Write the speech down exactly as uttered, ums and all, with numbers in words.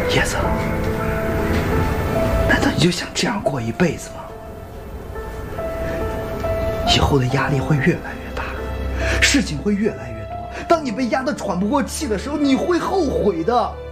叶子，难道你就想这样过一辈子吗？以后的压力会越来越大，事情会越来越多。当你被压得喘不过气的时候，你会后悔的。